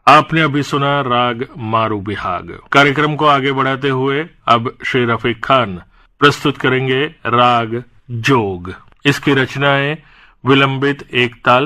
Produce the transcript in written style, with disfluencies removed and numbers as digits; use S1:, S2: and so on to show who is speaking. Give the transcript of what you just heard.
S1: आपने अभी सुना राग मारू बिहाग। कार्यक्रम को आगे बढ़ाते हुए अब श्री रफीक खान प्रस्तुत करेंगे राग जोग। इसकी रचना है विलंबित एक ताल